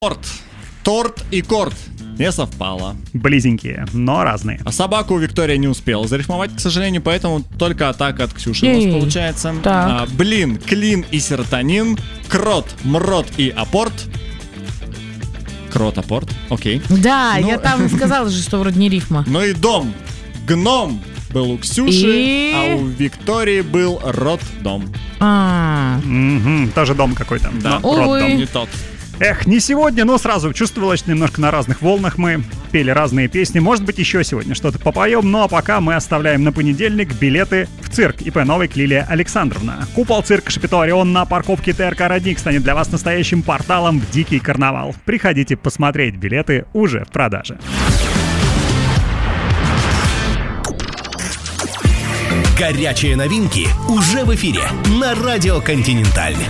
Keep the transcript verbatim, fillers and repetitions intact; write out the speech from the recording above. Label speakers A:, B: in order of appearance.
A: Торт. Торт и корт. Не совпало.
B: Близенькие, но разные.
A: А собаку Виктория не успела зарифмовать, к сожалению, поэтому только атака от Ксюши у нас
C: Эй,
A: получается.
C: так.
A: А, блин, клин и серотонин. Крот, мрот и апорт. Крот, апорт, окей.
C: Да,
A: Ну-
C: я там сказала же, что вроде не рифма.
A: Ну и дом. Гном был у Ксюши,
C: И?
A: а у Виктории был роддом.
C: А,
B: Мгм, тоже дом какой-то.
A: Да.
B: но
C: Увы.
B: роддом.
A: Не тот.
B: Эх, не сегодня, но сразу чувствовалось немножко на разных волнах мы. Пели разные песни. Может быть, еще сегодня что-то попоем. Ну а пока мы оставляем на понедельник билеты в цирк. ИП «Новик» Лилия Александровна. Купол цирка «Шапито Орион» на парковке ТРК «Родник» станет для вас настоящим порталом в дикий карнавал. Приходите посмотреть. Билеты уже в продаже.
D: Горячие новинки уже в эфире на Радио Континенталь.